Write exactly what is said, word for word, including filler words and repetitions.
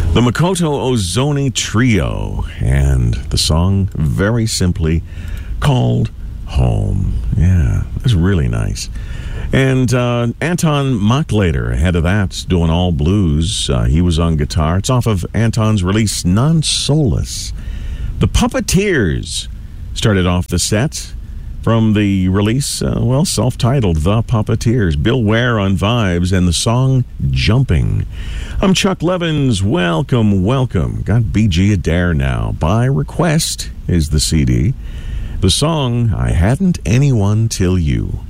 The Makoto Ozoni Trio, and the song, very simply, called Home. Yeah, it's really nice. And uh, Anton Mochlader, ahead of that, doing all blues. Uh, he was on guitar. It's off of Anton's release, Non Solus. The Puppeteers started off the set from the release, uh, well, self-titled, The Puppeteers. Bill Ware on vibes and the song Jumping. I'm Chuck Levins. Welcome, welcome. Got B G Adair now. By Request is the C D. The song, I Hadn't Anyone Till You.